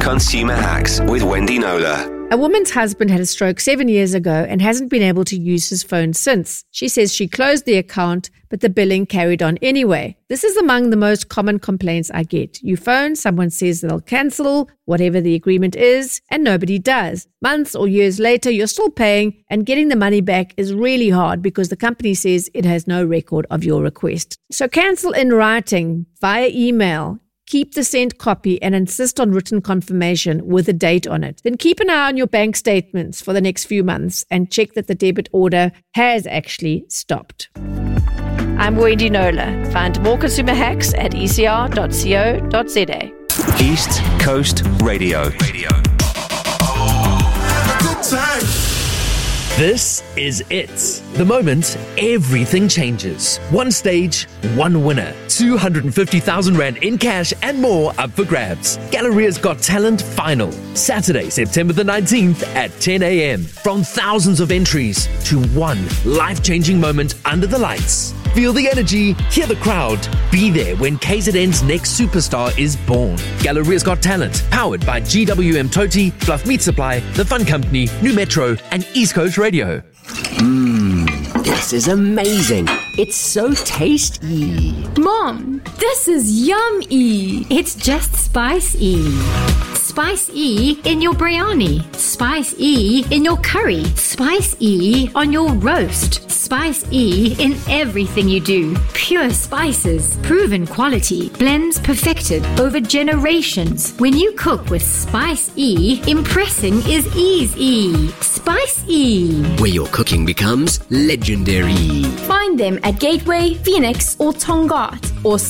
Consumer Hacks with Wendy Knowler. A woman's husband had a stroke 7 years ago and hasn't been able to use his phone since. She says she closed the account, but the billing carried on anyway. This is among the most common complaints I get. You phone, someone says they'll cancel whatever the agreement is, and nobody does. Months or years later, you're still paying, and getting the money back is really hard because the company says it has no record of your request. So cancel in writing, via email. Keep the sent copy and insist on written confirmation with a date on it. Then keep an eye on your bank statements for the next few months and check that the debit order has actually stopped. I'm Wendy Knowler. Find more consumer hacks at ecr.co.za. East Coast Radio. Good time. This is it. The moment everything changes. One stage, one winner. 250,000 Rand in cash and more up for grabs. Galleria's Got Talent Final. Saturday, September the 19th at 10 a.m. From thousands of entries to one life-changing moment under the lights. Feel the energy, hear the crowd. Be there when KZN's next superstar is born. Galleria's Got Talent. Powered by GWM Toti, Fluff Meat Supply, The Fun Company, New Metro, and East Coast Radio. This is amazing. It's so tasty. Mom, this is yummy. It's just Spice-E. Spice-E in your biryani. Spice-E in your curry. Spice-E on your roast. Spice-E in everything you do. Pure spices, proven quality, blends perfected over generations. When you cook with Spice-E, impressing is easy. Spice-E. Where your cooking becomes legendary. Find them at Gateway, Phoenix, or Tongaat, or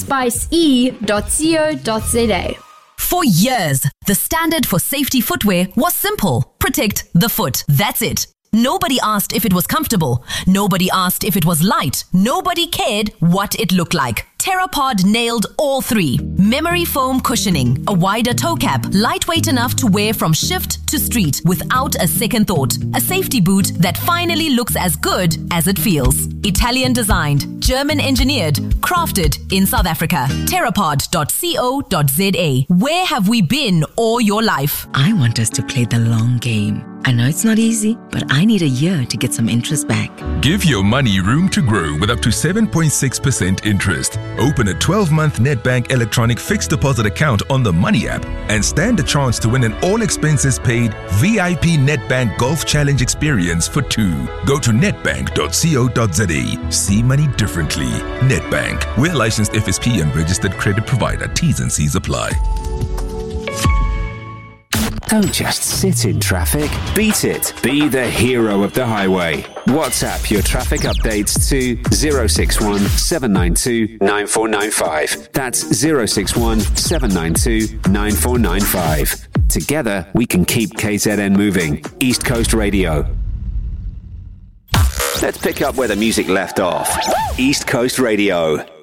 spice-e.co.za. For years, the standard for safety footwear was simple. Protect the foot. That's it. Nobody asked if it was comfortable. Nobody asked if it was light. Nobody cared what it looked like. Terrapod nailed all three. Memory foam cushioning, a wider toe cap, lightweight enough to wear from shift to street without a second thought. A safety boot that finally looks as good as it feels. Italian designed, German engineered, crafted in South Africa. Terrapod.co.za. Where have we been all your life? I want us to play the long game. I know it's not easy, but I need a year to get some interest back. Give your money room to grow with up to 7.6% interest. Open a 12-month Nedbank electronic fixed deposit account on the Money app and stand a chance to win an all-expenses-paid VIP Nedbank Golf Challenge experience for two. Go to nedbank.co.za. See money differently. Nedbank. We're licensed FSP and registered credit provider. T's and C's apply. Don't just sit in traffic. Beat it. Be the hero of the highway. WhatsApp your traffic updates to 061 792 9495. That's 061 792 9495. Together, we can keep KZN moving. East Coast Radio. Let's pick up where the music left off. East Coast Radio.